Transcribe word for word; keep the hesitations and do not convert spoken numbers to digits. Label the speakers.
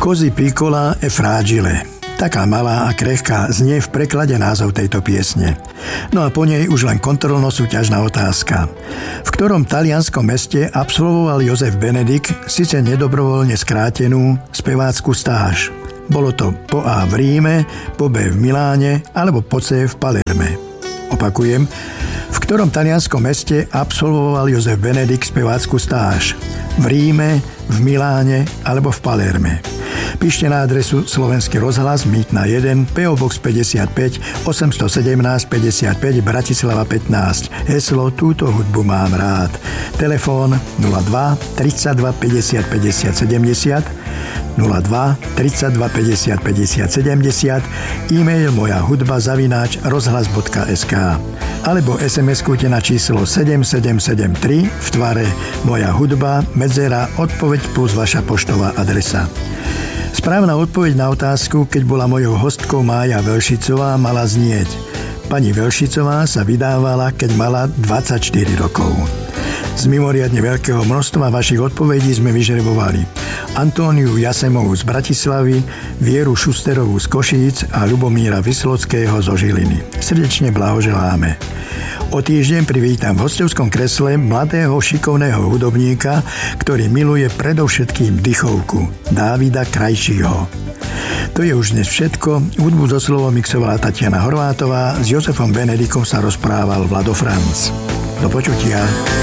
Speaker 1: Così piccola e fragile. Taká malá a krehká znie v preklade názov tejto piesne. No a po nej už len kontrolno-súťažná otázka. V ktorom talianskom meste absolvoval Jozef Benedikt síce nedobrovoľne skrátenú spevácku stáž? Bolo to po A v Ríme, po B v Miláne alebo po C v Palerme. Opakujem, v ktorom talianskom meste absolvoval Jozef Benedikt spevácku stáž? V Ríme, v Miláne alebo v Palerme. Píšte na adresu Slovenský rozhlas Mýtna jeden, pé ó Box päťdesiatpäť osem sedem násť päťdesiatpäť Bratislava pätnásť. Heslo Túto hudbu mám rád. Telefón nula dva tridsaťdva päťdesiat päťdesiat sedemdesiat, nula dva tridsaťdva päťdesiat päťdesiat sedemdesiat, e-mail moja hudba zavináč rozhlas bodka es ká alebo es em eskujte na číslo sedem sedem sedem tri v tvare Moja hudba, medzera, odpoveď plus vaša poštová adresa. Správna odpoveď na otázku, keď bola mojou hostkou Mája Velšicová, mala znieť: Pani Velšicová sa vydávala, keď mala dvadsaťštyri rokov. Z mimoriadne veľkého množstva vašich odpovedí sme vyžrebovali Antóniu Jasemovú z Bratislavy, Vieru Šusterovú z Košíc a Ľubomíra Vyslockého zo Žiliny. Srdečne blahoželáme. O týždeň privítam v hostovskom kresle mladého šikovného hudobníka, ktorý miluje predovšetkým dychovku, Dávida Krajčího. To je už dnes všetko. Hudbu zo slovom mixovala Tatiana Horvátová, s Jozefom Benediktom sa rozprával Vlado Franc. Do počutia.